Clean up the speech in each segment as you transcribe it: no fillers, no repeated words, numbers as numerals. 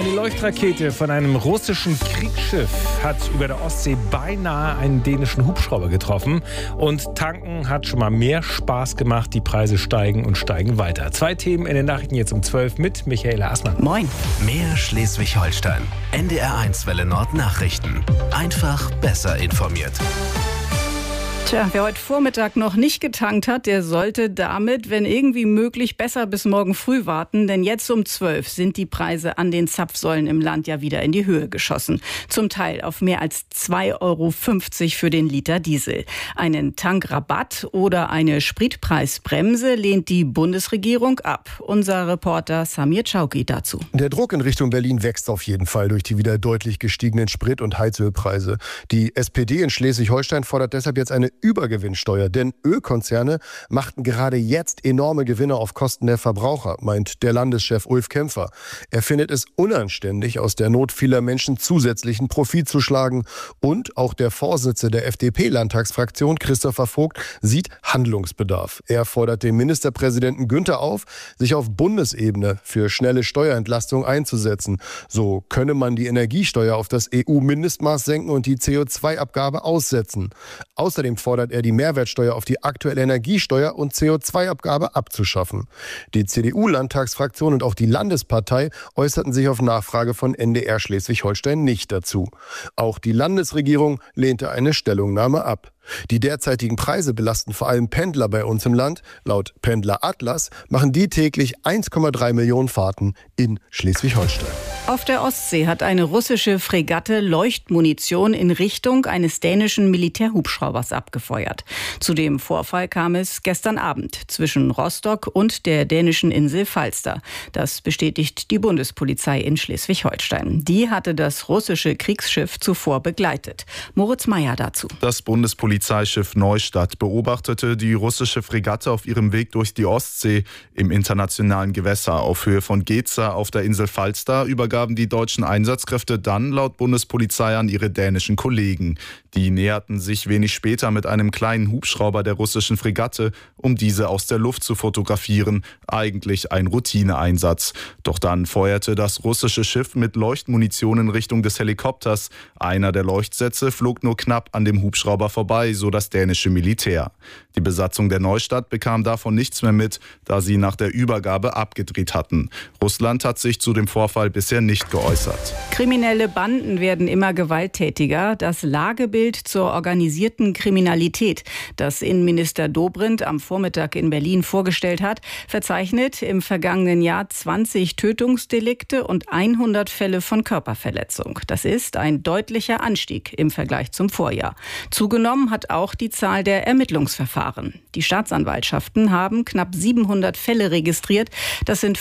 Eine Leuchtrakete von einem russischen Kriegsschiff hat über der Ostsee beinahe einen dänischen Hubschrauber getroffen. Und tanken hat schon mal mehr Spaß gemacht. Die Preise steigen und steigen weiter. 2 Themen in den Nachrichten jetzt um 12 mit Michaela Assmann. Moin. Mehr Schleswig-Holstein. NDR1 Welle Nord Nachrichten. Einfach besser informiert. Tja, wer heute Vormittag noch nicht getankt hat, der sollte damit, wenn irgendwie möglich, besser bis morgen früh warten. Denn jetzt um 12 sind die Preise an den Zapfsäulen im Land ja wieder in die Höhe geschossen. Zum Teil auf mehr als 2,50 € für den Liter Diesel. Einen Tankrabatt oder eine Spritpreisbremse lehnt die Bundesregierung ab. Unser Reporter Samir Chauki dazu. Der Druck in Richtung Berlin wächst auf jeden Fall durch die wieder deutlich gestiegenen Sprit- und Heizölpreise. Die SPD in Schleswig-Holstein fordert deshalb jetzt eine Übergewinnsteuer, denn Ölkonzerne machten gerade jetzt enorme Gewinne auf Kosten der Verbraucher, meint der Landeschef Ulf Kämpfer. Er findet es unanständig, aus der Not vieler Menschen zusätzlichen Profit zu schlagen. Und auch der Vorsitzende der FDP-Landtagsfraktion, Christopher Vogt, sieht Handlungsbedarf. Er fordert den Ministerpräsidenten Günther auf, sich auf Bundesebene für schnelle Steuerentlastung einzusetzen. So könne man die Energiesteuer auf das EU-Mindestmaß senken und die CO2-Abgabe aussetzen. Außerdem fordert er, die Mehrwertsteuer auf die aktuelle Energiesteuer und CO2-Abgabe abzuschaffen. Die CDU-Landtagsfraktion und auch die Landespartei äußerten sich auf Nachfrage von NDR Schleswig-Holstein nicht dazu. Auch die Landesregierung lehnte eine Stellungnahme ab. Die derzeitigen Preise belasten vor allem Pendler bei uns im Land. Laut Pendler Atlas machen die täglich 1,3 Millionen Fahrten in Schleswig-Holstein. Auf der Ostsee hat eine russische Fregatte Leuchtmunition in Richtung eines dänischen Militärhubschraubers abgefeuert. Zu dem Vorfall kam es gestern Abend zwischen Rostock und der dänischen Insel Falster. Das bestätigt die Bundespolizei in Schleswig-Holstein. Die hatte das russische Kriegsschiff zuvor begleitet. Moritz Meyer dazu. Das Bundespolizeischiff Neustadt beobachtete die russische Fregatte auf ihrem Weg durch die Ostsee im internationalen Gewässer auf Höhe von Geza auf der Insel Falster übergaben die deutschen Einsatzkräfte dann laut Bundespolizei an ihre dänischen Kollegen. Die näherten sich wenig später mit einem kleinen Hubschrauber der russischen Fregatte, um diese aus der Luft zu fotografieren. Eigentlich ein Routineeinsatz. Doch dann feuerte das russische Schiff mit Leuchtmunition in Richtung des Helikopters. Einer der Leuchtsätze flog nur knapp an dem Hubschrauber vorbei, so das dänische Militär. Die Besatzung der Neustadt bekam davon nichts mehr mit, da sie nach der Übergabe abgedreht hatten. Russland hat sich zu dem Vorfall bisher nicht geäußert. Kriminelle Banden werden immer gewalttätiger. Das Lagebild zur organisierten Kriminalität, das Innenminister Dobrindt am Vormittag in Berlin vorgestellt hat, verzeichnet im vergangenen Jahr 20 Tötungsdelikte und 100 Fälle von Körperverletzung. Das ist ein deutlicher Anstieg im Vergleich zum Vorjahr. Zugenommen hat auch die Zahl der Ermittlungsverfahren. Die Staatsanwaltschaften haben knapp 700 Fälle registriert. Das sind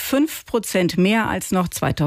5% mehr als noch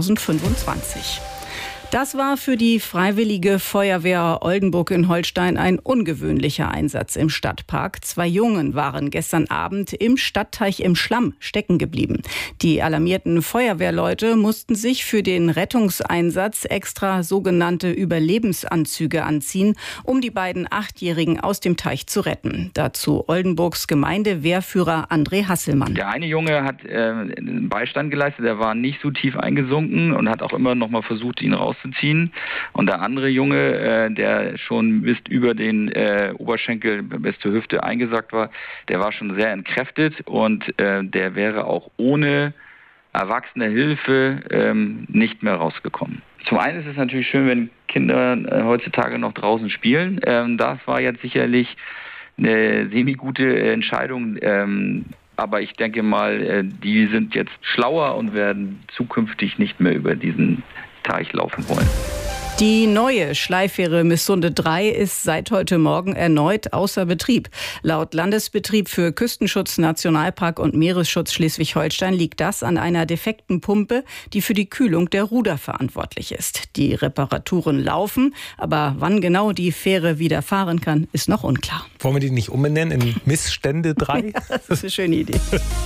2025. Das war für die Freiwillige Feuerwehr Oldenburg in Holstein ein ungewöhnlicher Einsatz im Stadtpark. 2 Jungen waren gestern Abend im Stadtteich im Schlamm stecken geblieben. Die alarmierten Feuerwehrleute mussten sich für den Rettungseinsatz extra sogenannte Überlebensanzüge anziehen, um die beiden 8-Jährigen aus dem Teich zu retten. Dazu Oldenburgs Gemeindewehrführer André Hasselmann. Der eine Junge hat Beistand geleistet, der war nicht so tief eingesunken und hat auch immer noch mal versucht, ihn rauszuziehen. Und der andere Junge, der schon bis über den Oberschenkel bis zur Hüfte eingesackt war, der war schon sehr entkräftet und der wäre auch ohne erwachsene Hilfe nicht mehr rausgekommen. Zum einen ist es natürlich schön, wenn Kinder heutzutage noch draußen spielen. Das war jetzt sicherlich eine semi-gute Entscheidung. Aber ich denke mal, die sind jetzt schlauer und werden zukünftig nicht mehr über diesen Teich laufen wollen. Die neue Schleifähre Missunde 3 ist seit heute Morgen erneut außer Betrieb. Laut Landesbetrieb für Küstenschutz, Nationalpark und Meeresschutz Schleswig-Holstein liegt das an einer defekten Pumpe, die für die Kühlung der Ruder verantwortlich ist. Die Reparaturen laufen, aber wann genau die Fähre wieder fahren kann, ist noch unklar. Wollen wir die nicht umbenennen in Missstände 3? Ja, das ist eine schöne Idee.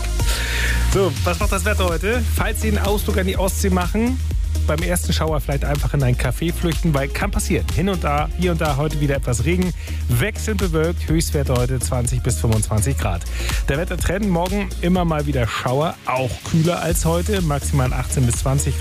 So, was macht das Wetter heute? Falls Sie einen Ausflug an die Ostsee machen, beim ersten Schauer vielleicht einfach in ein Café flüchten, weil kann passieren. Hier und da heute wieder etwas Regen. Wechselnd bewölkt, Höchstwerte heute 20 bis 25 Grad. Der Wettertrend morgen immer mal wieder Schauer, auch kühler als heute, maximal 18 bis 20 Grad.